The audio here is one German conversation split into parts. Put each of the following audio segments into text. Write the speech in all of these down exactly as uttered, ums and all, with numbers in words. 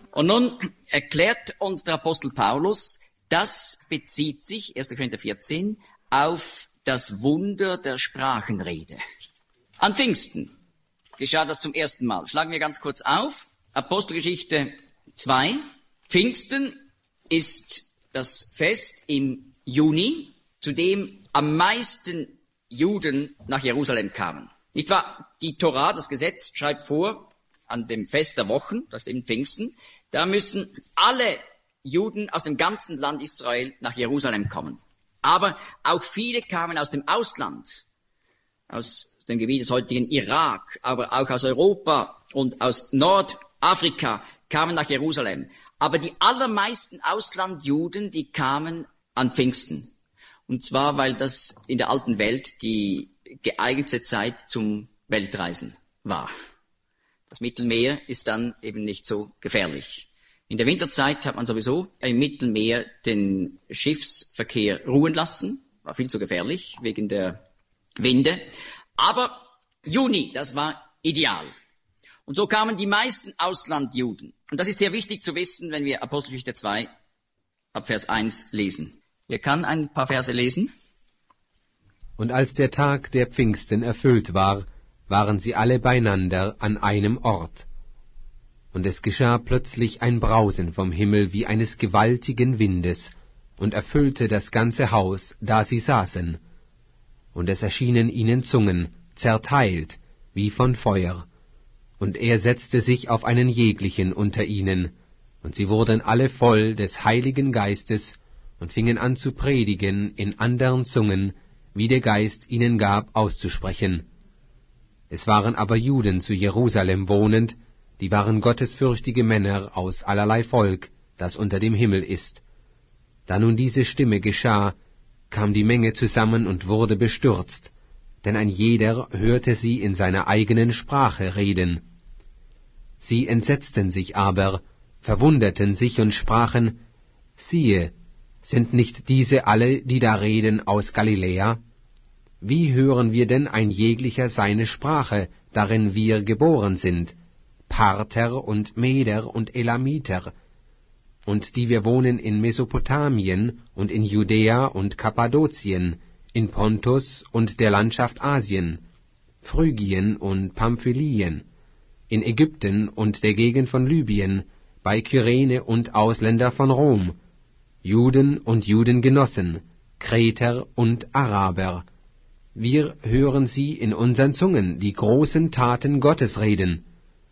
Und nun erklärt uns der Apostel Paulus, das bezieht sich, erster Korinther vierzehn, auf das Wunder der Sprachenrede. An Pfingsten geschah das zum ersten Mal. Schlagen wir ganz kurz auf. Apostelgeschichte zwei. Pfingsten ist das Fest im Juni, zu dem am meisten Juden nach Jerusalem kamen. Nicht wahr? Die Tora, das Gesetz, schreibt vor, an dem Fest der Wochen, das ist eben Pfingsten, da müssen alle Juden aus dem ganzen Land Israel nach Jerusalem kommen. Aber auch viele kamen aus dem Ausland, aus dem Gebiet des heutigen Irak, aber auch aus Europa und aus Nordafrika kamen nach Jerusalem. Aber die allermeisten Auslandjuden, die kamen an Pfingsten. Und zwar, weil das in der alten Welt die geeignete Zeit zum Weltreisen war. Das Mittelmeer ist dann eben nicht so gefährlich. In der Winterzeit hat man sowieso im Mittelmeer den Schiffsverkehr ruhen lassen. War viel zu gefährlich wegen der Winde. Aber Juni, das war ideal. Und so kamen die meisten Auslandjuden. Und das ist sehr wichtig zu wissen, wenn wir Apostelgeschichte zwei ab Vers eins lesen. Wer kann ein paar Verse lesen? Und als der Tag der Pfingsten erfüllt war, waren sie alle beieinander an einem Ort. Und es geschah plötzlich ein Brausen vom Himmel wie eines gewaltigen Windes und erfüllte das ganze Haus, da sie saßen. Und es erschienen ihnen Zungen, zerteilt, wie von Feuer. Und er setzte sich auf einen jeglichen unter ihnen, und sie wurden alle voll des Heiligen Geistes und fingen an zu predigen in andern Zungen, wie der Geist ihnen gab, auszusprechen. Es waren aber Juden zu Jerusalem wohnend, die waren gottesfürchtige Männer aus allerlei Volk, das unter dem Himmel ist. Da nun diese Stimme geschah, kam die Menge zusammen und wurde bestürzt, denn ein jeder hörte sie in seiner eigenen Sprache reden. Sie entsetzten sich aber, verwunderten sich und sprachen, siehe, sind nicht diese alle, die da reden, aus Galiläa? Wie hören wir denn ein jeglicher seine Sprache, darin wir geboren sind, Parther und Meder und Elamiter, und die wir wohnen in Mesopotamien und in Judäa und Kappadokien, in Pontus und der Landschaft Asien, Phrygien und Pamphylien, in Ägypten und der Gegend von Libyen, bei Kyrene und Ausländer von Rom, Juden und Judengenossen, Kreter und Araber. Wir hören sie in unseren Zungen die großen Taten Gottes reden.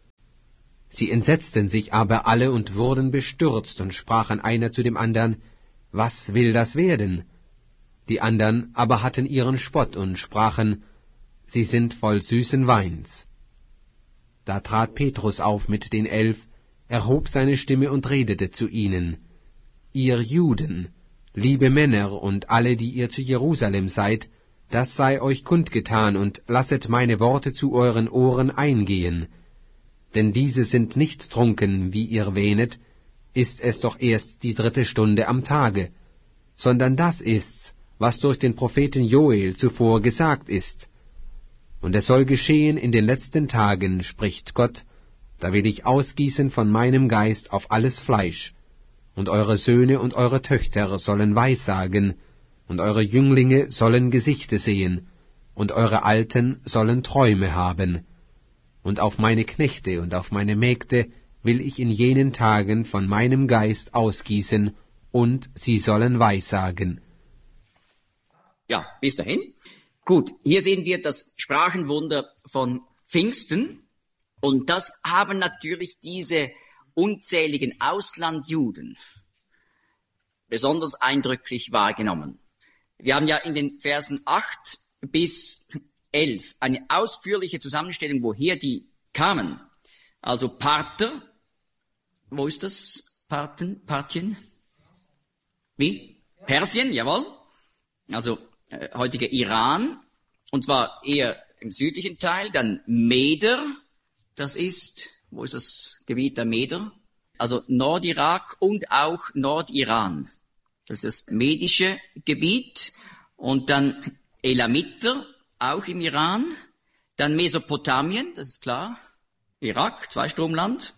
Sie entsetzten sich aber alle und wurden bestürzt und sprachen einer zu dem andern, was will das werden? Die andern aber hatten ihren Spott und sprachen, sie sind voll süßen Weins. Da trat Petrus auf mit den Elf, erhob seine Stimme und redete zu ihnen, ihr Juden, liebe Männer und alle, die ihr zu Jerusalem seid, das sei euch kundgetan und lasset meine Worte zu euren Ohren eingehen. Denn diese sind nicht trunken, wie ihr wähnet, ist es doch erst die dritte Stunde am Tage, sondern das ist's, was durch den Propheten Joel zuvor gesagt ist. Und es soll geschehen in den letzten Tagen, spricht Gott, da will ich ausgießen von meinem Geist auf alles Fleisch, und eure Söhne und eure Töchter sollen Weissagen, und eure Jünglinge sollen Gesichte sehen, und eure Alten sollen Träume haben. Und auf meine Knechte und auf meine Mägde will ich in jenen Tagen von meinem Geist ausgießen, und sie sollen Weissagen. Ja, bis dahin. Gut, hier sehen wir das Sprachenwunder von Pfingsten. Und das haben natürlich diese unzähligen Auslandjuden besonders eindrücklich wahrgenommen. Wir haben ja in den Versen acht bis elf eine ausführliche Zusammenstellung, woher die kamen. Also Parther, wo ist das? Parten, Parthien? Wie? Persien, jawohl. Also äh, heutiger Iran, und zwar eher im südlichen Teil. Dann Meder, das ist, wo ist das Gebiet der Meder? Also Nordirak und auch Nordiran. Das ist das medische Gebiet. Und dann Elamiter, auch im Iran. Dann Mesopotamien, das ist klar. Irak, Zweistromland.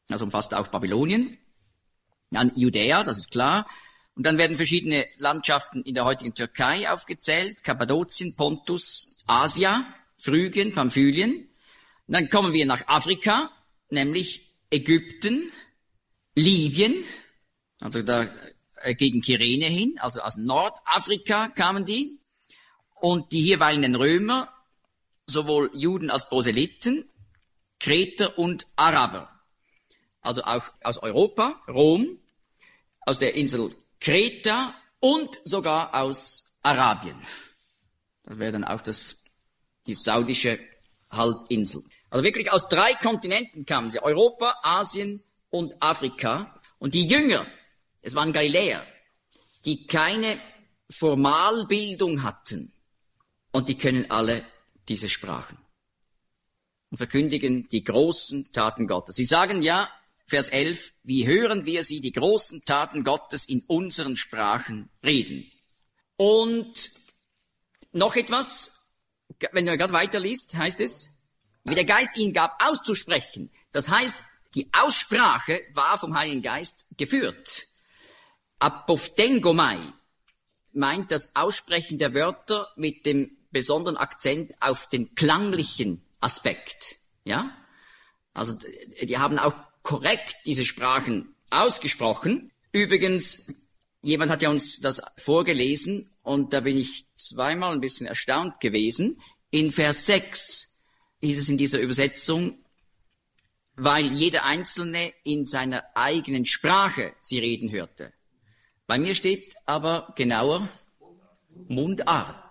also umfasst auch Babylonien. Dann Judäa, das ist klar. Und dann werden verschiedene Landschaften in der heutigen Türkei aufgezählt. Kappadokien, Pontus, Asia, Phrygien, Pamphylien. Und dann kommen wir nach Afrika, nämlich Ägypten, Libyen, also da äh, gegen Kyrene hin, also aus Nordafrika kamen die. Und die hier weilenden Römer, sowohl Juden als Proselyten, Kreter und Araber. Also auch aus Europa, Rom, aus der Insel Kreta und sogar aus Arabien. Das wäre dann auch das, die saudische Halbinsel. Also wirklich aus drei Kontinenten kamen sie, Europa, Asien und Afrika. Und die Jünger, es waren Galiläer, die keine Formalbildung hatten. Und die können alle diese Sprachen. Und verkündigen die großen Taten Gottes. Sie sagen ja, Vers elf, wie hören wir sie, die großen Taten Gottes in unseren Sprachen reden. Und noch etwas, wenn du gerade weiterliest, heißt es, wie der Geist ihnen gab, auszusprechen. Das heißt, die Aussprache war vom Heiligen Geist geführt. Apophthengomai meint das Aussprechen der Wörter mit dem besonderen Akzent auf den klanglichen Aspekt. Ja? Also, die haben auch korrekt diese Sprachen ausgesprochen. Übrigens, jemand hat ja uns das vorgelesen und da bin ich zweimal ein bisschen erstaunt gewesen. In Vers sechs hieß es in dieser Übersetzung, weil jeder Einzelne in seiner eigenen Sprache sie reden hörte. Bei mir steht aber genauer Mundart.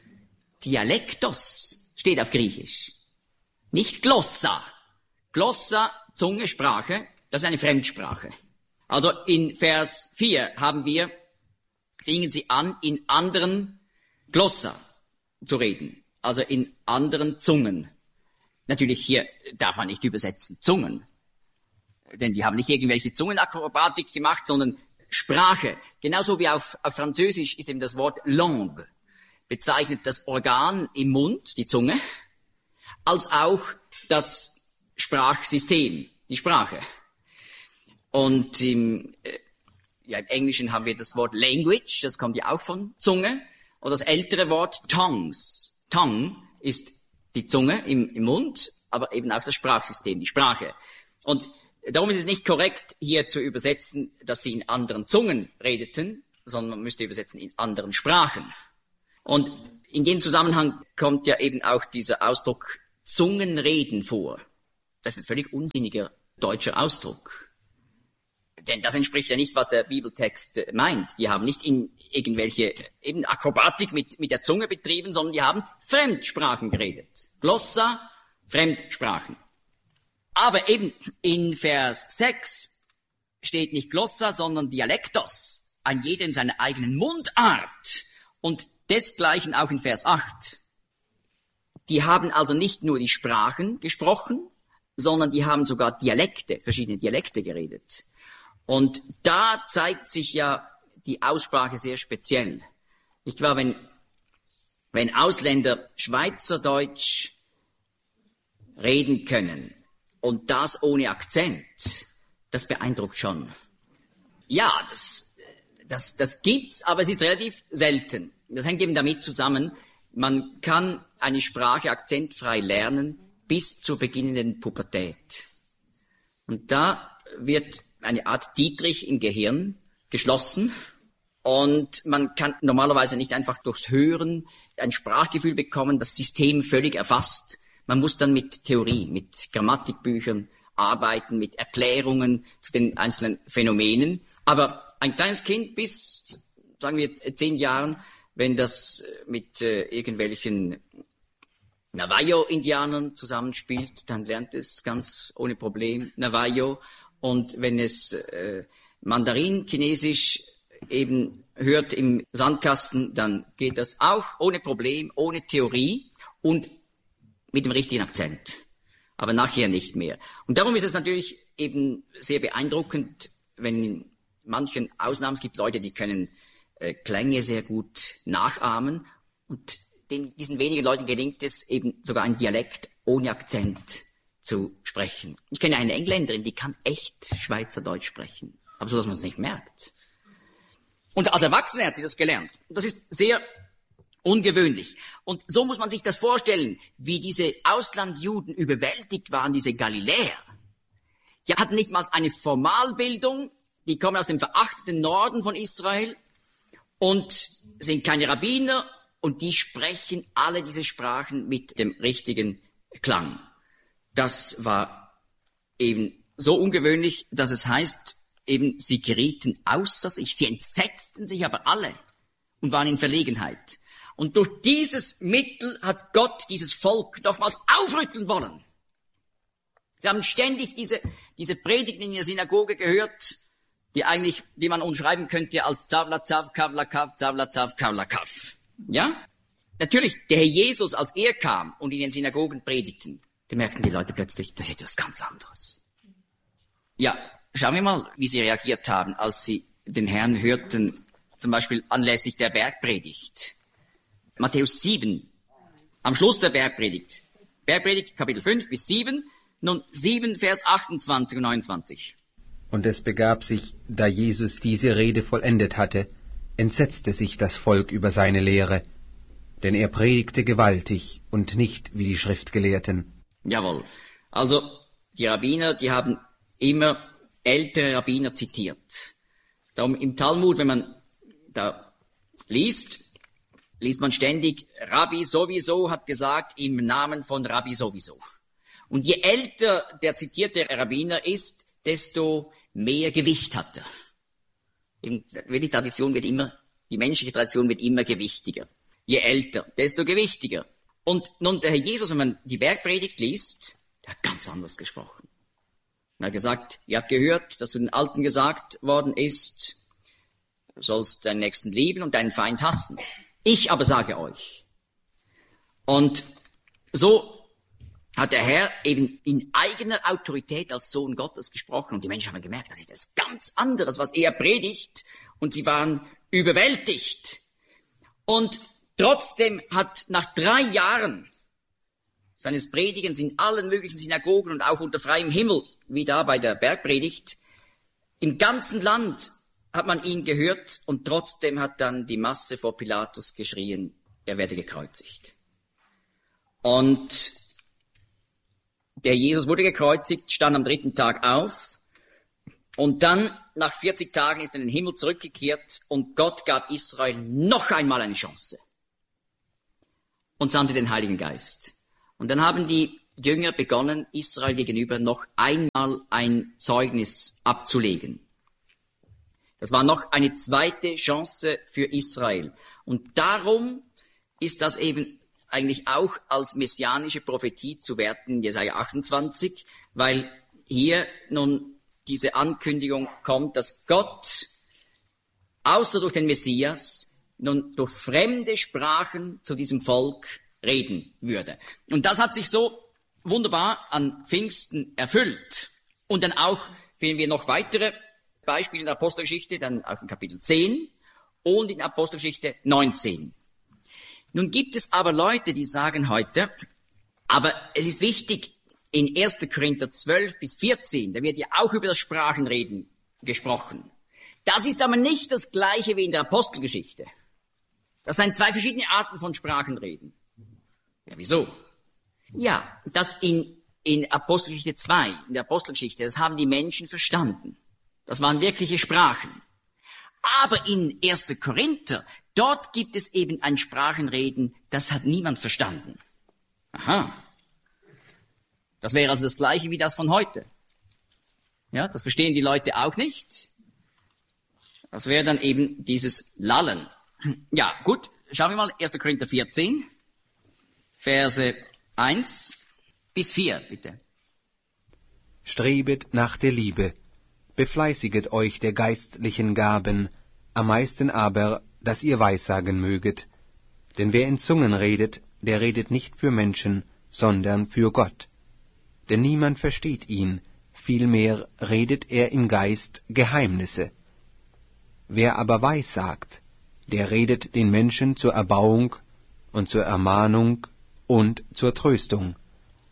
Dialektos steht auf Griechisch. Nicht Glossa. Glossa, Zunge, Sprache, das ist eine Fremdsprache. Also in Vers vier haben wir, fingen sie an, in anderen Glossa zu reden. Also in anderen Zungen. Natürlich hier darf man nicht übersetzen Zungen. Denn die haben nicht irgendwelche Zungenakrobatik gemacht, sondern Sprache. Genauso wie auf, auf Französisch ist eben das Wort langue. Bezeichnet das Organ im Mund, die Zunge, als auch das Sprachsystem, die Sprache. Und im, äh, ja, im Englischen haben wir das Wort language, das kommt ja auch von Zunge. Und das ältere Wort tongues. Tongue ist die Zunge im, im Mund, aber eben auch das Sprachsystem, die Sprache. Und darum ist es nicht korrekt, hier zu übersetzen, dass sie in anderen Zungen redeten, sondern man müsste übersetzen in anderen Sprachen. Und in dem Zusammenhang kommt ja eben auch dieser Ausdruck Zungenreden vor. Das ist ein völlig unsinniger deutscher Ausdruck. Denn das entspricht ja nicht, was der Bibeltext meint. Die haben nicht in irgendwelche eben Akrobatik mit, mit der Zunge betrieben, sondern die haben Fremdsprachen geredet. Glossa, Fremdsprachen. Aber eben in Vers sechs steht nicht Glossa, sondern Dialektos. Ein jeder in seiner eigenen Mundart. Und desgleichen auch in Vers acht. Die haben also nicht nur die Sprachen gesprochen, sondern die haben sogar Dialekte, verschiedene Dialekte geredet. Und da zeigt sich ja die Aussprache sehr speziell. Nicht wahr, wenn, wenn Ausländer Schweizerdeutsch reden können und das ohne Akzent, das beeindruckt schon. Ja, das, das, das gibt's, aber es ist relativ selten. Das hängt eben damit zusammen, man kann eine Sprache akzentfrei lernen bis zur beginnenden Pubertät. Und da wird eine Art Dietrich im Gehirn geschlossen und man kann normalerweise nicht einfach durchs Hören ein Sprachgefühl bekommen, das System völlig erfasst. Man muss dann mit Theorie, mit Grammatikbüchern arbeiten, mit Erklärungen zu den einzelnen Phänomenen. Aber ein kleines Kind bis, sagen wir, zehn Jahren, wenn das mit äh, irgendwelchen Navajo-Indianern zusammenspielt, dann lernt es ganz ohne Problem Navajo. Und wenn es äh, Mandarin-Chinesisch eben hört im Sandkasten, dann geht das auch ohne Problem, ohne Theorie und mit dem richtigen Akzent. Aber nachher nicht mehr. Und darum ist es natürlich eben sehr beeindruckend, wenn in manchen Ausnahmen, es gibt Leute, die können äh, Klänge sehr gut nachahmen und den, diesen wenigen Leuten gelingt es eben sogar ein Dialekt ohne Akzent zu sprechen. Ich kenne eine Engländerin, die kann echt Schweizerdeutsch sprechen, aber so, dass man es nicht merkt. Und als Erwachsene hat sie das gelernt. Das ist sehr ungewöhnlich. Und so muss man sich das vorstellen, wie diese Auslandjuden überwältigt waren, diese Galiläer. Die hatten nicht mal eine Formalbildung, die kommen aus dem verachteten Norden von Israel und sind keine Rabbiner und die sprechen alle diese Sprachen mit dem richtigen Klang. Das war eben so ungewöhnlich, dass es heißt, eben sie gerieten außer sich, sie entsetzten sich aber alle und waren in Verlegenheit. Und durch dieses Mittel hat Gott dieses Volk nochmals aufrütteln wollen. Sie haben ständig diese, diese Predigten in der Synagoge gehört, die eigentlich, die man umschreiben könnte als Zavla Zav, Kavla Kav, Zavla Zav, Kavla Kav. Ja? Natürlich, der Herr Jesus, als er kam und in den Synagogen predigten, da merkten die Leute plötzlich, das ist etwas ganz anderes. Ja, schauen wir mal, wie sie reagiert haben, als sie den Herrn hörten, zum Beispiel anlässlich der Bergpredigt. Matthäus sieben, am Schluss der Bergpredigt. Bergpredigt, Kapitel fünf bis sieben, nun sieben, Vers achtundzwanzig und neunundzwanzig. Und es begab sich, da Jesus diese Rede vollendet hatte, entsetzte sich das Volk über seine Lehre, denn er predigte gewaltig und nicht wie die Schriftgelehrten. Jawohl. Also, die Rabbiner, die haben immer ältere Rabbiner zitiert. Darum im Talmud, wenn man da liest, liest man ständig, Rabbi sowieso hat gesagt, im Namen von Rabbi sowieso. Und je älter der zitierte Rabbiner ist, desto mehr Gewicht hat er. Eben, die Tradition wird immer, die menschliche Tradition wird immer gewichtiger. Je älter, desto gewichtiger. Und nun der Herr Jesus, wenn man die Bergpredigt liest, der hat ganz anders gesprochen. Er hat gesagt, ihr habt gehört, dass zu den Alten gesagt worden ist, du sollst deinen Nächsten lieben und deinen Feind hassen. Ich aber sage euch. Und so hat der Herr eben in eigener Autorität als Sohn Gottes gesprochen. Und die Menschen haben gemerkt, das ist etwas ganz anderes, was er predigt. Und sie waren überwältigt. Und trotzdem hat nach drei Jahren seines Predigens in allen möglichen Synagogen und auch unter freiem Himmel, wie da bei der Bergpredigt, im ganzen Land hat man ihn gehört und trotzdem hat dann die Masse vor Pilatus geschrien, er werde gekreuzigt. Und der Jesus wurde gekreuzigt, stand am dritten Tag auf und dann nach vierzig Tagen ist er in den Himmel zurückgekehrt und Gott gab Israel noch einmal eine Chance und sandte den Heiligen Geist. Und dann haben die Jünger begonnen, Israel gegenüber noch einmal ein Zeugnis abzulegen. Das war noch eine zweite Chance für Israel. Und darum ist das eben eigentlich auch als messianische Prophetie zu werten, Jesaja achtundzwanzig, weil hier nun diese Ankündigung kommt, dass Gott, außer durch den Messias, nun durch fremde Sprachen zu diesem Volk reden würde. Und das hat sich so wunderbar an Pfingsten erfüllt. Und dann auch finden wir noch weitere Beispiele in der Apostelgeschichte, dann auch in Kapitel zehn und in Apostelgeschichte neunzehn. Nun gibt es aber Leute, die sagen heute, aber es ist wichtig, in erster Korinther zwölf bis vierzehn, da wird ja auch über das Sprachenreden gesprochen. Das ist aber nicht das Gleiche wie in der Apostelgeschichte. Das sind zwei verschiedene Arten von Sprachenreden. Ja, wieso? Ja, das in, in Apostelgeschichte zwei, in der Apostelgeschichte, das haben die Menschen verstanden. Das waren wirkliche Sprachen. Aber in erster Korinther, dort gibt es eben ein Sprachenreden, das hat niemand verstanden. Aha. Das wäre also das Gleiche wie das von heute. Ja, das verstehen die Leute auch nicht. Das wäre dann eben dieses Lallen. Ja, gut, schauen wir mal, erster Korinther vierzehn, Verse eins bis vier, bitte. Strebet nach der Liebe, befleißiget euch der geistlichen Gaben, am meisten aber, dass ihr weissagen möget. Denn wer in Zungen redet, der redet nicht für Menschen, sondern für Gott. Denn niemand versteht ihn, vielmehr redet er im Geist Geheimnisse. Wer aber weissagt, der redet den Menschen zur Erbauung und zur Ermahnung und zur Tröstung.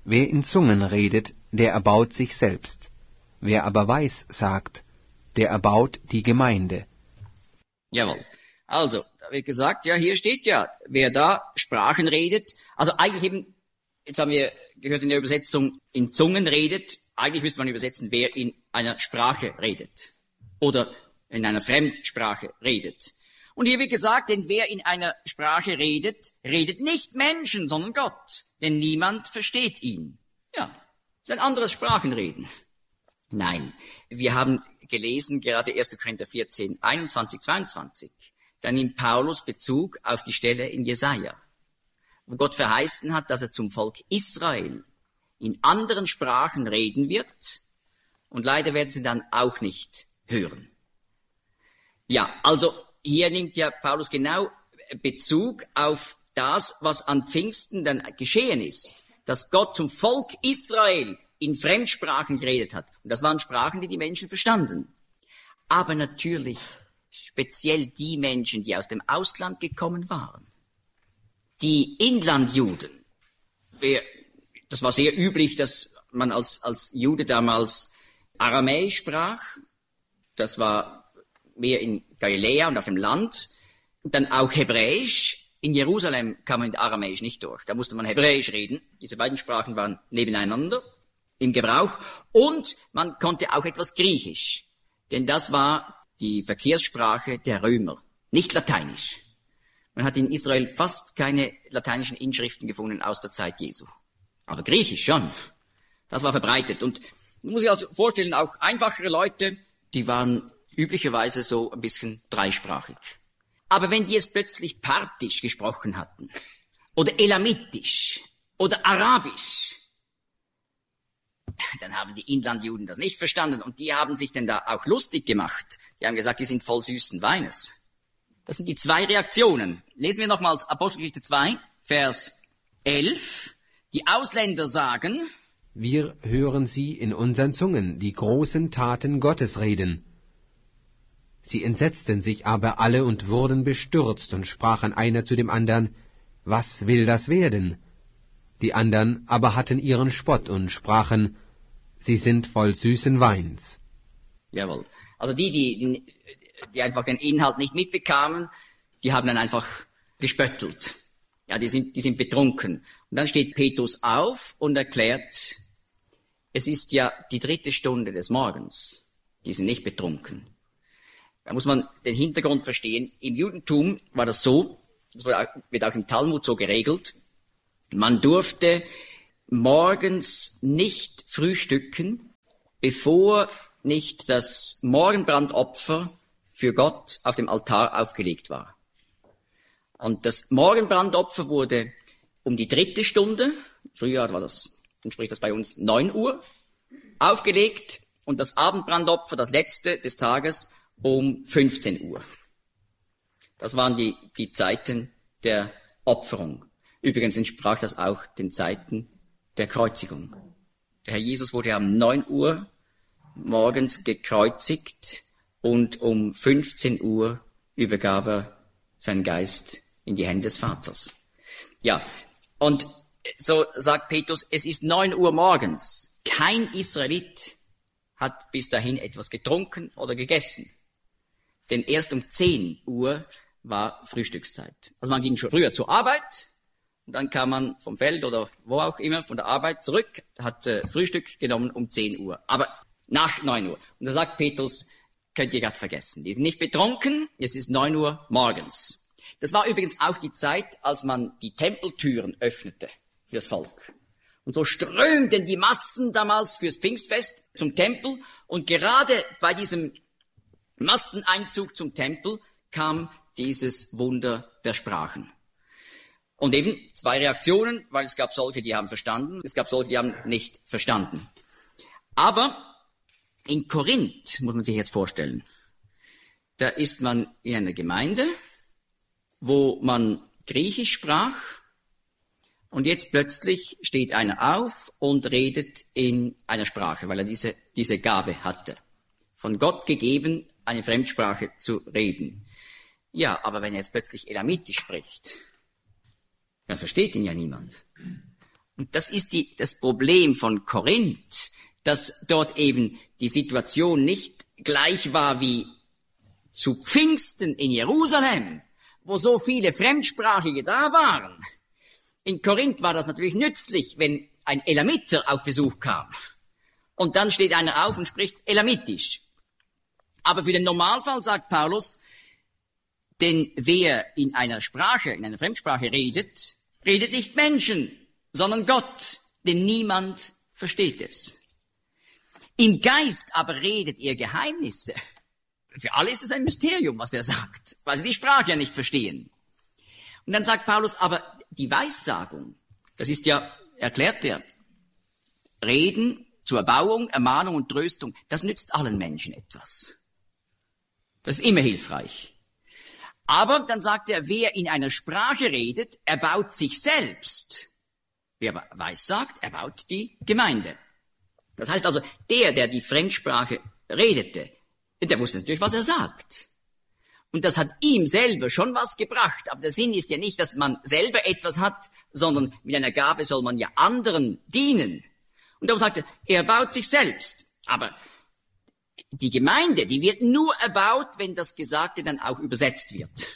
Wer in Zungen redet, der erbaut sich selbst. Wer aber weis sagt, der erbaut die Gemeinde. Jawohl. Also, da wird gesagt, ja, hier steht ja, wer da Sprachen redet, also eigentlich eben, jetzt haben wir gehört in der Übersetzung, in Zungen redet, eigentlich müsste man übersetzen, wer in einer Sprache redet. Oder in einer Fremdsprache redet. Und hier wird gesagt, denn wer in einer Sprache redet, redet nicht Menschen, sondern Gott. Denn niemand versteht ihn. Ja, das ist ein anderes Sprachenreden. Nein, wir haben gelesen, gerade erster Korinther vierzehn, einundzwanzig, zweiundzwanzig. Da nimmt Paulus Bezug auf die Stelle in Jesaja, wo Gott verheißen hat, dass er zum Volk Israel in anderen Sprachen reden wird. Und leider werden sie dann auch nicht hören. Ja, also hier nimmt ja Paulus genau Bezug auf das, was an Pfingsten dann geschehen ist, dass Gott zum Volk Israel in Fremdsprachen geredet hat. Und das waren Sprachen, die die Menschen verstanden. Aber natürlich speziell die Menschen, die aus dem Ausland gekommen waren. Die Inlandjuden. Das war sehr üblich, dass man als, als Jude damals Aramäisch sprach. Das war mehr in Galiläa und auf dem Land. Und dann auch Hebräisch. In Jerusalem kam man mit Aramäisch nicht durch. Da musste man Hebräisch reden. Diese beiden Sprachen waren nebeneinander im Gebrauch. Und man konnte auch etwas Griechisch. Denn das war die Verkehrssprache der Römer. Nicht Lateinisch. Man hat in Israel fast keine lateinischen Inschriften gefunden aus der Zeit Jesu. Aber Griechisch schon. Das war verbreitet. Und man muss sich also vorstellen, auch einfachere Leute, die waren üblicherweise so ein bisschen dreisprachig. Aber wenn die es plötzlich Parthisch gesprochen hatten, oder Elamitisch, oder Arabisch, dann haben die Inlandjuden das nicht verstanden. Und die haben sich denn da auch lustig gemacht. Die haben gesagt, die sind voll süßen Weines. Das sind die zwei Reaktionen. Lesen wir nochmals Apostelgeschichte zwei, Vers elf. Die Ausländer sagen, wir hören sie in unseren Zungen die großen Taten Gottes reden. Sie entsetzten sich aber alle und wurden bestürzt und sprachen einer zu dem andern, was will das werden? Die andern aber hatten ihren Spott und sprachen, sie sind voll süßen Weins. Jawohl. Also die, die, die einfach den Inhalt nicht mitbekamen, die haben dann einfach gespöttelt. Ja, die sind, die sind betrunken. Und dann steht Petrus auf und erklärt, es ist ja die dritte Stunde des Morgens. Die sind nicht betrunken. Da muss man den Hintergrund verstehen. Im Judentum war das so, das wird auch im Talmud so geregelt, man durfte morgens nicht frühstücken, bevor nicht das Morgenbrandopfer für Gott auf dem Altar aufgelegt war. Und das Morgenbrandopfer wurde um die dritte Stunde, früher war das, entspricht das bei uns neun Uhr, aufgelegt und das Abendbrandopfer, das letzte des Tages, um fünfzehn Uhr. Das waren die, die Zeiten der Opferung. Übrigens entsprach das auch den Zeiten der Kreuzigung. Der Herr Jesus wurde um neun Uhr morgens gekreuzigt und um fünfzehn Uhr übergab er seinen Geist in die Hände des Vaters. Ja, und so sagt Petrus, es ist neun Uhr morgens. Kein Israelit hat bis dahin etwas getrunken oder gegessen. Denn erst um zehn Uhr war Frühstückszeit. Also man ging schon früher zur Arbeit und dann kam man vom Feld oder wo auch immer von der Arbeit zurück, hat äh, Frühstück genommen um zehn Uhr. Aber nach neun Uhr. Und da sagt Petrus, könnt ihr gerade vergessen. Die sind nicht betrunken, es ist neun Uhr morgens. Das war übrigens auch die Zeit, als man die Tempeltüren öffnete für das Volk. Und so strömten die Massen damals fürs Pfingstfest zum Tempel. Und gerade bei diesem Masseneinzug zum Tempel kam dieses Wunder der Sprachen. Und eben zwei Reaktionen, weil es gab solche, die haben verstanden, es gab solche, die haben nicht verstanden. Aber in Korinth, muss man sich jetzt vorstellen, da ist man in einer Gemeinde, wo man Griechisch sprach, und jetzt plötzlich steht einer auf und redet in einer Sprache, weil er diese, diese Gabe hatte. Von Gott gegeben, eine Fremdsprache zu reden. Ja, aber wenn er jetzt plötzlich Elamitisch spricht, dann versteht ihn ja niemand. Und das ist die, das Problem von Korinth, dass dort eben die Situation nicht gleich war wie zu Pfingsten in Jerusalem, wo so viele Fremdsprachige da waren. In Korinth war das natürlich nützlich, wenn ein Elamiter auf Besuch kam. Und dann steht einer auf und spricht Elamitisch. Aber für den Normalfall, sagt Paulus, denn wer in einer Sprache, in einer Fremdsprache redet, redet nicht Menschen, sondern Gott, denn niemand versteht es. Im Geist aber redet er Geheimnisse. Für alle ist es ein Mysterium, was der sagt, weil sie die Sprache ja nicht verstehen. Und dann sagt Paulus, aber die Weissagung, das ist ja, erklärt er, Reden zur Erbauung, Ermahnung und Tröstung, das nützt allen Menschen etwas. Das ist immer hilfreich. Aber dann sagt er, wer in einer Sprache redet, erbaut sich selbst. Wer weissagt, erbaut die Gemeinde. Das heißt also, der, der die Fremdsprache redete, der wusste natürlich, was er sagt. Und das hat ihm selber schon was gebracht. Aber der Sinn ist ja nicht, dass man selber etwas hat, sondern mit einer Gabe soll man ja anderen dienen. Und darum sagt er, er erbaut sich selbst. Aber die Gemeinde, die wird nur erbaut, wenn das Gesagte dann auch übersetzt wird.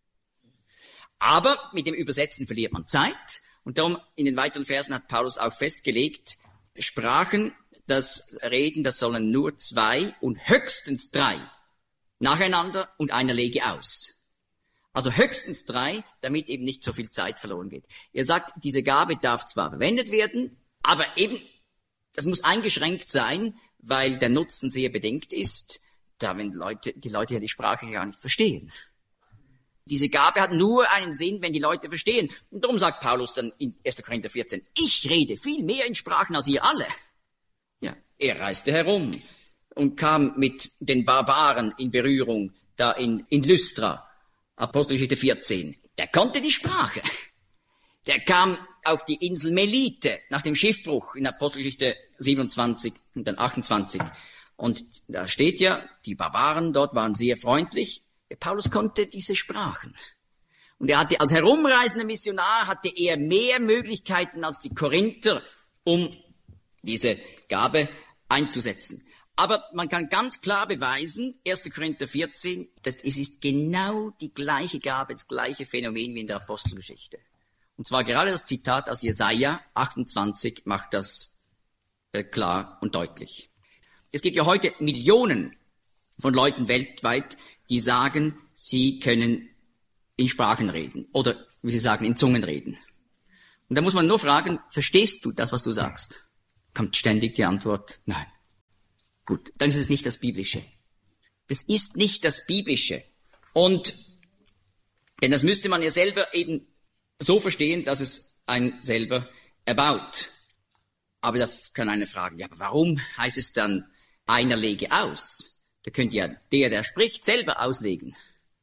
Aber mit dem Übersetzen verliert man Zeit. Und darum in den weiteren Versen hat Paulus auch festgelegt, Sprachen, das Reden, das sollen nur zwei und höchstens drei nacheinander und einer lege aus. Also höchstens drei, damit eben nicht so viel Zeit verloren geht. Er sagt, diese Gabe darf zwar verwendet werden, aber eben, das muss eingeschränkt sein, weil der Nutzen sehr bedingt ist, da wenn Leute, die Leute ja die Sprache gar nicht verstehen. Diese Gabe hat nur einen Sinn, wenn die Leute verstehen. Und darum sagt Paulus dann in erster Korinther vierzehn, ich rede viel mehr in Sprachen als ihr alle. Ja, er reiste herum und kam mit den Barbaren in Berührung, da in, in Lystra, Apostelgeschichte vierzehn. Der konnte die Sprache. Der kam auf die Insel Melite nach dem Schiffbruch in Apostelgeschichte siebenundzwanzig und dann achtundzwanzig. Und da steht ja, die Barbaren dort waren sehr freundlich. Der Paulus konnte diese Sprachen. Und er hatte als herumreisender Missionar hatte er mehr Möglichkeiten als die Korinther, um diese Gabe einzusetzen. Aber man kann ganz klar beweisen, erster Korinther vierzehn, dass es ist genau die gleiche Gabe, das gleiche Phänomen wie in der Apostelgeschichte. Und zwar gerade das Zitat aus Jesaja achtundzwanzig macht das äh, klar und deutlich. Es gibt ja heute Millionen von Leuten weltweit, die sagen, sie können in Sprachen reden oder, wie sie sagen, in Zungen reden. Und da muss man nur fragen, verstehst du das, was du sagst? Kommt ständig die Antwort, nein. Gut, dann ist es nicht das Biblische. Das ist nicht das Biblische. Und, denn das müsste man ja selber eben so verstehen, dass es einen selber erbaut. Aber da kann einer fragen, ja, aber warum heißt es dann, einer lege aus? Da könnte ja der, der spricht, selber auslegen.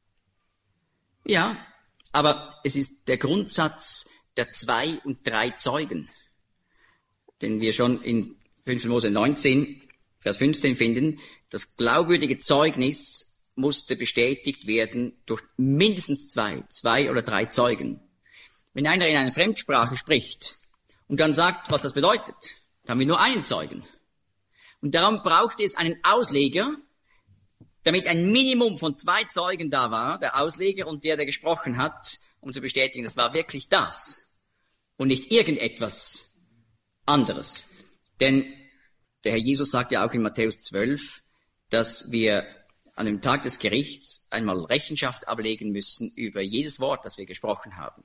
Ja, aber es ist der Grundsatz der zwei und drei Zeugen, den wir schon in fünfter Mose neunzehn, Vers fünfzehn finden. Das glaubwürdige Zeugnis musste bestätigt werden durch mindestens zwei, zwei oder drei Zeugen. Wenn einer in einer Fremdsprache spricht und dann sagt, was das bedeutet, dann haben wir nur einen Zeugen. Und darum brauchte es einen Ausleger, damit ein Minimum von zwei Zeugen da war, der Ausleger und der, der gesprochen hat, um zu bestätigen, das war wirklich das und nicht irgendetwas anderes. Denn der Herr Jesus sagt ja auch in Matthäus zwölf, dass wir an dem Tag des Gerichts einmal Rechenschaft ablegen müssen über jedes Wort, das wir gesprochen haben.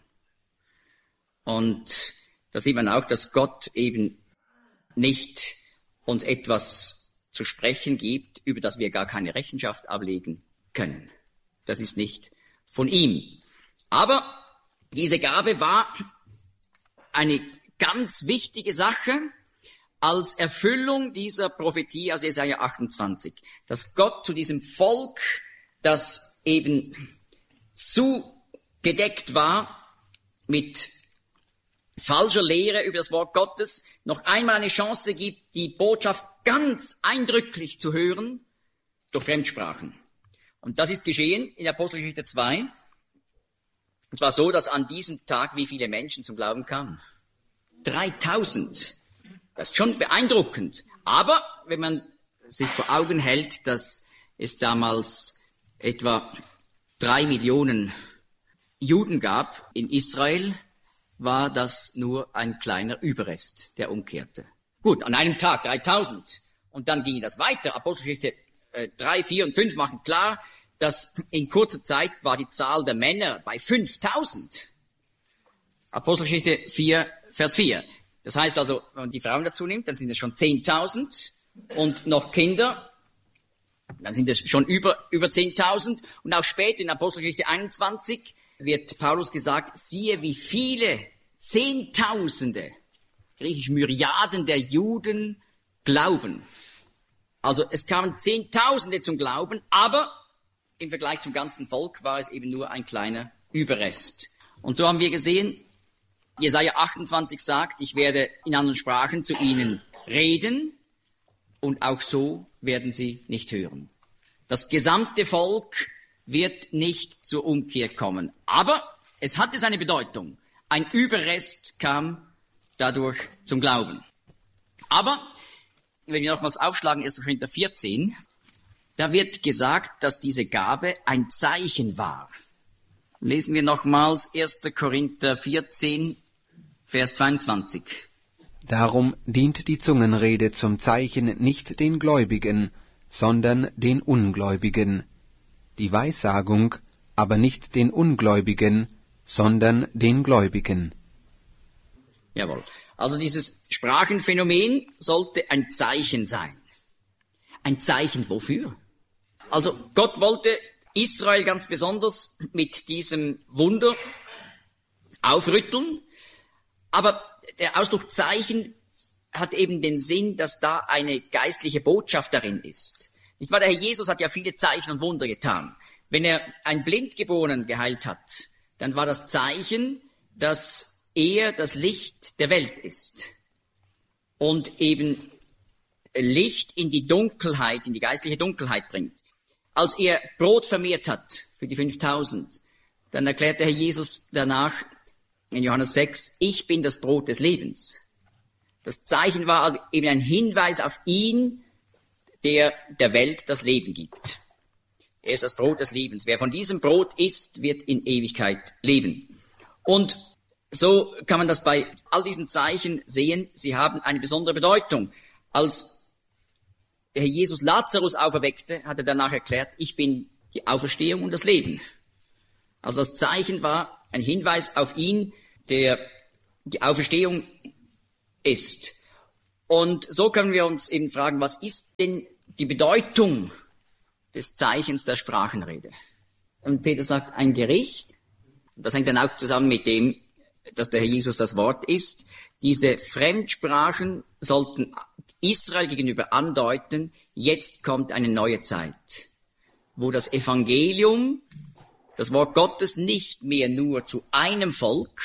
Und da sieht man auch, dass Gott eben nicht uns etwas zu sprechen gibt, über das wir gar keine Rechenschaft ablegen können. Das ist nicht von ihm. Aber diese Gabe war eine ganz wichtige Sache als Erfüllung dieser Prophetie aus Jesaja achtundzwanzig, dass Gott zu diesem Volk, das eben zugedeckt war mit falscher Lehre über das Wort Gottes, noch einmal eine Chance gibt, die Botschaft ganz eindrücklich zu hören durch Fremdsprachen. Und das ist geschehen in Apostelgeschichte zwei. Und zwar so, dass an diesem Tag wie viele Menschen zum Glauben kamen? dreitausend. Das ist schon beeindruckend. Aber wenn man sich vor Augen hält, dass es damals etwa drei Millionen Juden gab in Israel, war das nur ein kleiner Überrest, der umkehrte. Gut, an einem Tag dreitausend. Und dann ging das weiter. Apostelgeschichte äh, drei, vier und fünf machen klar, dass in kurzer Zeit war die Zahl der Männer bei fünftausend. Apostelgeschichte vier, Vers vier. Das heißt also, wenn man die Frauen dazu nimmt, dann sind es schon zehntausend und noch Kinder, dann sind es schon über, über zehntausend. Und auch später in Apostelgeschichte einundzwanzig wird Paulus gesagt, siehe, wie viele Zehntausende, griechisch Myriaden der Juden glauben. Also es kamen Zehntausende zum Glauben, aber im Vergleich zum ganzen Volk war es eben nur ein kleiner Überrest. Und so haben wir gesehen, Jesaja achtundzwanzig sagt, ich werde in anderen Sprachen zu ihnen reden und auch so werden sie nicht hören. Das gesamte Volk wird nicht zur Umkehr kommen. Aber es hatte seine Bedeutung. Ein Überrest kam dadurch zum Glauben. Aber, wenn wir nochmals aufschlagen, erster Korinther vierzehn, da wird gesagt, dass diese Gabe ein Zeichen war. Lesen wir nochmals erster Korinther vierzehn, Vers zweiundzwanzig. Darum dient die Zungenrede zum Zeichen nicht den Gläubigen, sondern den Ungläubigen, die Weissagung aber nicht den Ungläubigen, sondern den Gläubigen. Jawohl. Also dieses Sprachenphänomen sollte ein Zeichen sein. Ein Zeichen wofür? Also Gott wollte Israel ganz besonders mit diesem Wunder aufrütteln, aber der Ausdruck Zeichen hat eben den Sinn, dass da eine geistliche Botschaft darin ist. Nicht wahr? Der Herr Jesus hat ja viele Zeichen und Wunder getan. Wenn er einen Blindgeborenen geheilt hat, dann war das Zeichen, dass er das Licht der Welt ist und eben Licht in die Dunkelheit, in die geistliche Dunkelheit bringt. Als er Brot vermehrt hat für die fünftausend, dann erklärte Herr Jesus danach in Johannes sechs, ich bin das Brot des Lebens. Das Zeichen war eben ein Hinweis auf ihn, der der Welt das Leben gibt. Er ist das Brot des Lebens. Wer von diesem Brot isst, wird in Ewigkeit leben. Und so kann man das bei all diesen Zeichen sehen. Sie haben eine besondere Bedeutung. Als der Herr Jesus Lazarus auferweckte, hat er danach erklärt, ich bin die Auferstehung und das Leben. Also das Zeichen war ein Hinweis auf ihn, der die Auferstehung ist. Und so können wir uns eben fragen, was ist denn die Bedeutung des Zeichens der Sprachenrede? Und Peter sagt, ein Gericht. Das hängt dann auch zusammen mit dem, dass der Herr Jesus das Wort ist. Diese Fremdsprachen sollten Israel gegenüber andeuten, jetzt kommt eine neue Zeit, wo das Evangelium, das Wort Gottes, nicht mehr nur zu einem Volk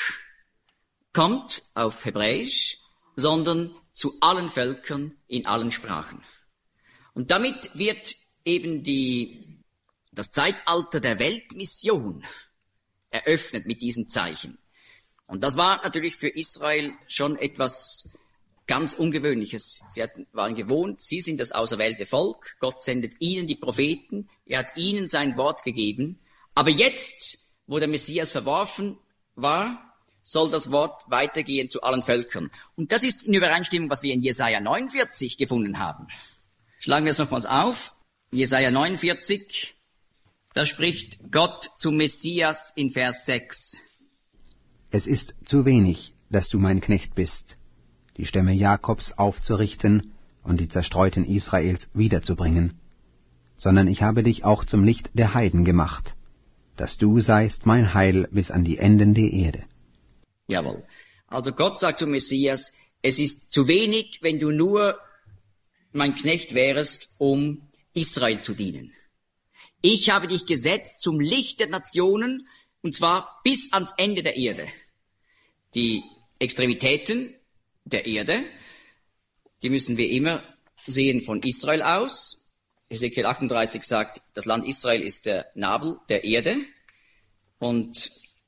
kommt auf Hebräisch, sondern zu allen Völkern in allen Sprachen. Und damit wird eben die, das Zeitalter der Weltmission eröffnet mit diesen Zeichen. Und das war natürlich für Israel schon etwas ganz Ungewöhnliches. Sie hatten, waren gewohnt, sie sind das auserwählte Volk, Gott sendet ihnen die Propheten, er hat ihnen sein Wort gegeben. Aber jetzt, wo der Messias verworfen war, soll das Wort weitergehen zu allen Völkern. Und das ist in Übereinstimmung, was wir in Jesaja neunundvierzig gefunden haben. Schlagen wir es nochmals auf. Jesaja neunundvierzig, da spricht Gott zum Messias in Vers sechs. Es ist zu wenig, dass du mein Knecht bist, die Stämme Jakobs aufzurichten und die Zerstreuten Israels wiederzubringen, sondern ich habe dich auch zum Licht der Heiden gemacht, dass du seist mein Heil bis an die Enden der Erde. Jawohl. Also Gott sagt zum Messias, es ist zu wenig, wenn du nur mein Knecht wärest, um Israel zu dienen. Ich habe dich gesetzt zum Licht der Nationen, und zwar bis ans Ende der Erde. Die Extremitäten der Erde, die müssen wir immer sehen von Israel aus. Hesekiel achtunddreißig sagt, das Land Israel ist der Nabel der Erde. Und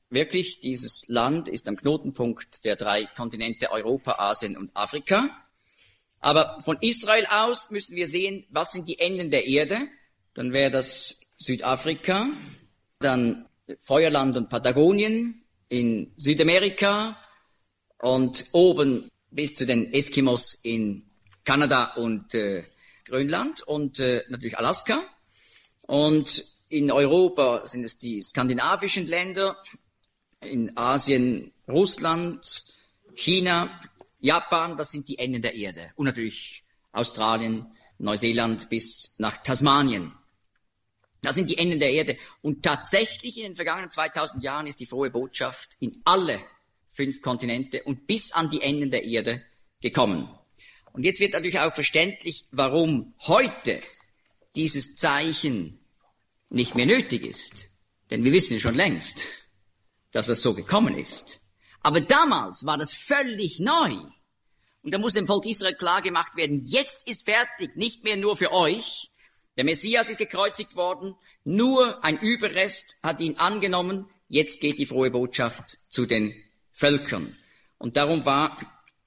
wirklich, dieses Land ist am Knotenpunkt der drei Kontinente Europa, Asien und Afrika. Aber von Israel aus müssen wir sehen, was sind die Enden der Erde. Dann wäre das Südafrika, dann Feuerland und Patagonien in Südamerika und oben bis zu den Eskimos in Kanada und äh, Grönland und äh, natürlich Alaska. Und in Europa sind es die skandinavischen Länder, in Asien Russland, China, Japan, das sind die Enden der Erde. Und natürlich Australien, Neuseeland bis nach Tasmanien. Das sind die Enden der Erde. Und tatsächlich in den vergangenen zweitausend Jahren ist die frohe Botschaft in alle fünf Kontinente und bis an die Enden der Erde gekommen. Und jetzt wird natürlich auch verständlich, warum heute dieses Zeichen nicht mehr nötig ist. Denn wir wissen ja schon längst, dass das so gekommen ist. Aber damals war das völlig neu. Und da muss dem Volk Israel klar gemacht werden, jetzt ist fertig, nicht mehr nur für euch. Der Messias ist gekreuzigt worden, nur ein Überrest hat ihn angenommen, jetzt geht die frohe Botschaft zu den Völkern. Und darum war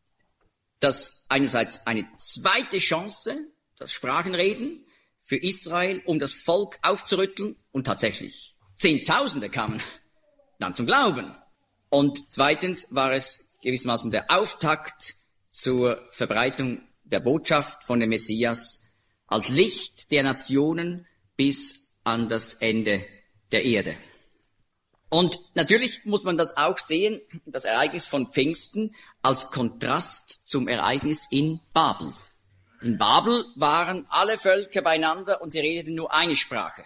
das einerseits eine zweite Chance, das Sprachenreden für Israel, um das Volk aufzurütteln. Und tatsächlich, Zehntausende kamen dann zum Glauben. Und zweitens war es gewissermaßen der Auftakt zur Verbreitung der Botschaft von dem Messias als Licht der Nationen bis an das Ende der Erde. Und natürlich muss man das auch sehen, das Ereignis von Pfingsten, als Kontrast zum Ereignis in Babel. In Babel waren alle Völker beieinander und sie redeten nur eine Sprache.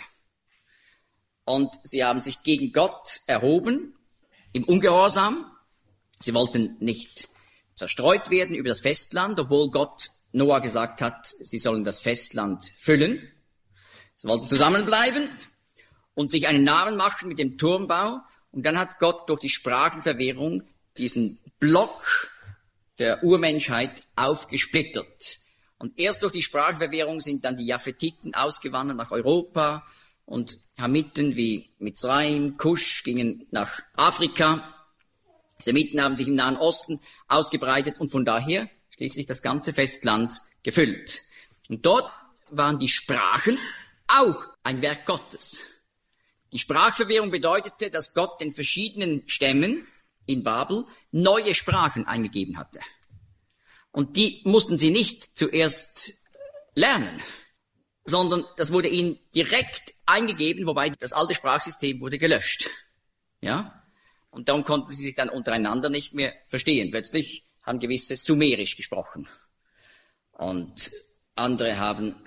Und sie haben sich gegen Gott erhoben, im Ungehorsam. Sie wollten nicht zerstreut werden über das Festland, obwohl Gott Noah gesagt hat, sie sollen das Festland füllen. Sie wollten zusammenbleiben und sich einen Namen machen mit dem Turmbau. Und dann hat Gott durch die Sprachenverwirrung diesen Block der Urmenschheit aufgesplittert. Und erst durch die Sprachenverwirrung sind dann die Japhetiten ausgewandert nach Europa und Hamiten wie Mizraim, Kusch gingen nach Afrika. Semiten haben sich im Nahen Osten ausgebreitet und von daher schließlich das ganze Festland gefüllt. Und dort waren die Sprachen auch ein Werk Gottes. Die Sprachverwirrung bedeutete, dass Gott den verschiedenen Stämmen in Babel neue Sprachen eingegeben hatte. Und die mussten sie nicht zuerst lernen, sondern das wurde ihnen direkt eingegeben, wobei das alte Sprachsystem wurde gelöscht. Ja? Und darum konnten sie sich dann untereinander nicht mehr verstehen. Plötzlich haben gewisse Sumerisch gesprochen. Und andere haben